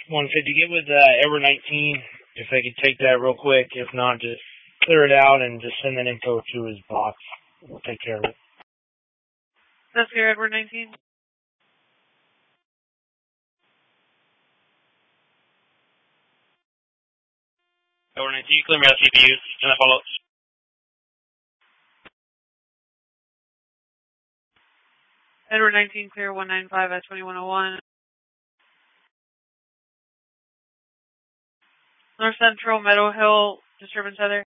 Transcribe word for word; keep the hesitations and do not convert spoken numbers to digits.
one fifty, get with uh, Edward nineteen, if they could take that real quick. If not, just clear it out and just send that info to his box. We'll take care of it. That's here, Edward nineteen. Edward nineteen, clear me out C P U. And I follow up. Edward nineteen, clear one nine five at twenty-one oh one. North Central, Meadow Hill, disturbance Heather.